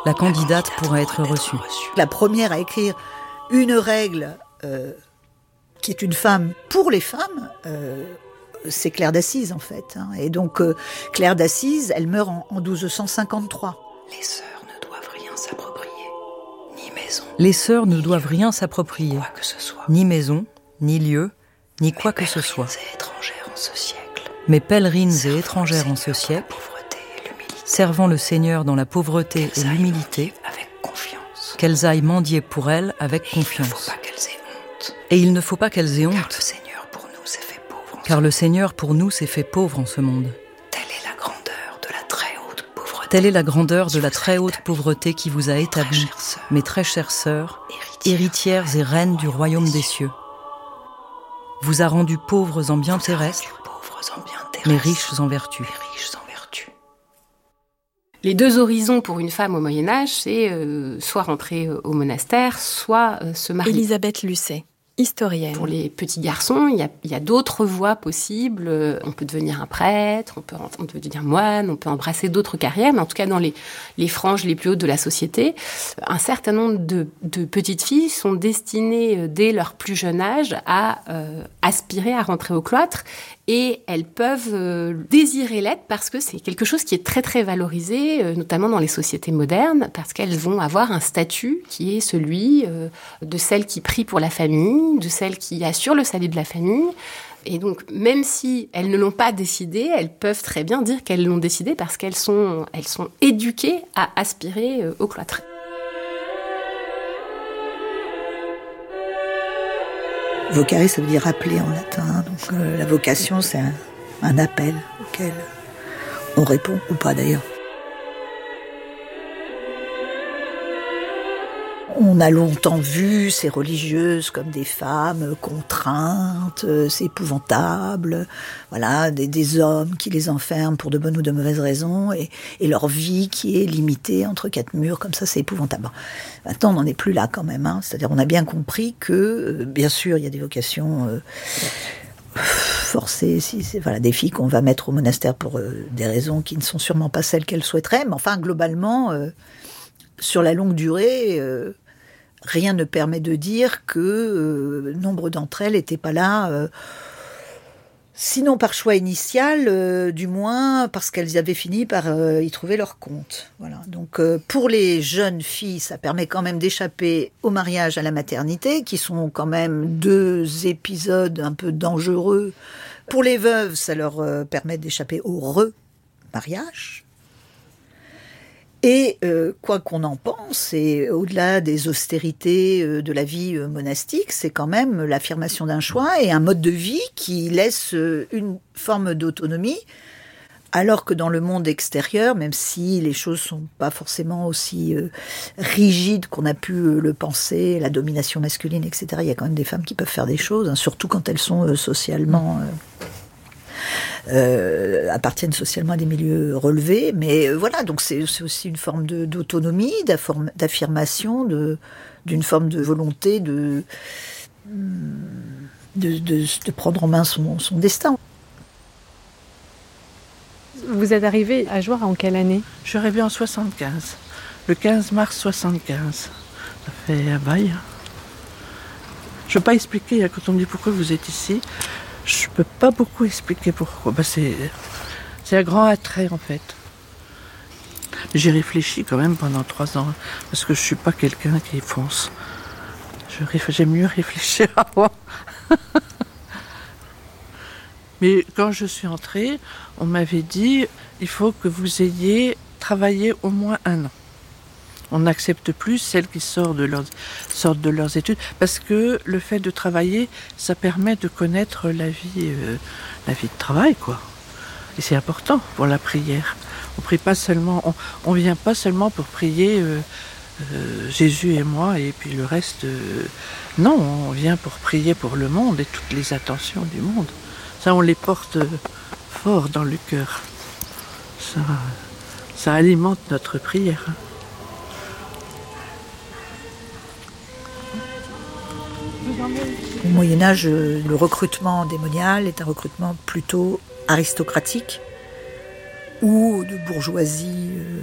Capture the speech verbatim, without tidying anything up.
la candidate pourra être reçue. La première à écrire une règle euh, qui est une femme pour les femmes, euh, c'est Claire d'Assise en fait. Hein. Et donc euh, Claire d'Assise, elle meurt en, en douze cent cinquante-trois. Les sœurs ne doivent rien s'approprier, ni maison. Les sœurs ne doivent rien s'approprier, quoi que ce soit. ni maison, ni lieu, ni quoi que ce soit. Mais pèlerines et étrangères en ce siècle, servant le Seigneur dans la pauvreté et l'humilité, qu'elles aillent mendier pour elles avec confiance. Et il ne faut pas qu'elles aient honte, car le Seigneur pour nous s'est fait pauvre en ce monde. Telle est la grandeur de la très haute pauvreté. Telle est la grandeur de la très haute pauvreté qui vous a établis, mes très chères sœurs, héritières et reines du royaume des cieux. Vous a rendus pauvres en biens terrestres, mais riches en vertu. Les deux horizons pour une femme au Moyen-Âge, c'est euh, soit rentrer au monastère, soit euh, se marier. Elisabeth Lucet, historienne. Pour les petits garçons, il y a, il y a d'autres voies possibles. On peut devenir un prêtre, on peut, on peut devenir moine, on peut embrasser d'autres carrières, mais en tout cas dans les, les franges les plus hautes de la société, un certain nombre de, de petites filles sont destinées dès leur plus jeune âge à euh, aspirer à rentrer au cloître. Et elles peuvent euh, désirer l'être parce que c'est quelque chose qui est très très valorisé, euh, notamment dans les sociétés modernes, parce qu'elles vont avoir un statut qui est celui euh, de celle qui prie pour la famille, de celle qui assure le salut de la famille. Et donc, même si elles ne l'ont pas décidé, elles peuvent très bien dire qu'elles l'ont décidé parce qu'elles sont, elles sont éduquées à aspirer euh, au cloître. Vocare, ça veut dire appeler en latin. Donc euh, la vocation, c'est un, un appel auquel on répond, ou pas d'ailleurs. On a longtemps vu ces religieuses comme des femmes contraintes, c'est épouvantable, voilà, des, des hommes qui les enferment pour de bonnes ou de mauvaises raisons, et, et leur vie qui est limitée entre quatre murs, comme ça, c'est épouvantable. Bon, maintenant, on n'en est plus là quand même, hein. C'est-à-dire on a bien compris que, euh, bien sûr, il y a des vocations euh, forcées, si c'est, voilà, des filles qu'on va mettre au monastère pour euh, des raisons qui ne sont sûrement pas celles qu'elles souhaiteraient, mais enfin, globalement, euh, sur la longue durée... Euh, rien ne permet de dire que euh, nombre d'entre elles n'étaient pas là, euh, sinon par choix initial, euh, du moins parce qu'elles avaient fini par euh, y trouver leur compte. Voilà. Donc euh, pour les jeunes filles, ça permet quand même d'échapper au mariage, à la maternité, qui sont quand même deux épisodes un peu dangereux. Pour les veuves, ça leur euh, permet d'échapper au re-mariage. Et euh, quoi qu'on en pense, et au-delà des austérités euh, de la vie euh, monastique, c'est quand même l'affirmation d'un choix et un mode de vie qui laisse euh, une forme d'autonomie, alors que dans le monde extérieur, même si les choses sont pas forcément aussi euh, rigides qu'on a pu euh, le penser, la domination masculine, et cetera, il y a quand même des femmes qui peuvent faire des choses, hein, surtout quand elles sont euh, socialement... Euh, Euh, appartiennent socialement à des milieux relevés, mais euh, voilà, donc c'est, c'est aussi une forme de, d'autonomie, d'affirmation, de, d'une forme de volonté de, de, de, de prendre en main son, son destin. Vous êtes arrivée à Jouarre en quelle année ? Je suis arrivée en soixante-quinze, le quinze mars soixante-quinze. Ça fait un bail. Je ne peux pas expliquer, quand on me dit pourquoi vous êtes ici. Je peux pas beaucoup expliquer pourquoi. Bah c'est, c'est un grand attrait en fait. J'ai réfléchi quand même pendant trois ans, parce que je suis pas quelqu'un qui fonce. Je réf... J'aime mieux réfléchir avant. Mais quand je suis entrée, on m'avait dit il faut que vous ayez travaillé au moins un an. On n'accepte plus celles qui sortent de, leurs, sortent de leurs études, parce que le fait de travailler, ça permet de connaître la vie, euh, la vie de travail, quoi. Et c'est important pour la prière. On prie pas seulement, on, on vient pas seulement pour prier euh, euh, Jésus et moi, et puis le reste. Euh, non, on vient pour prier pour le monde et toutes les attentions du monde. Ça, on les porte fort dans le cœur. Ça, ça alimente notre prière. Au Moyen-Âge, le recrutement démonial est un recrutement plutôt aristocratique ou de bourgeoisie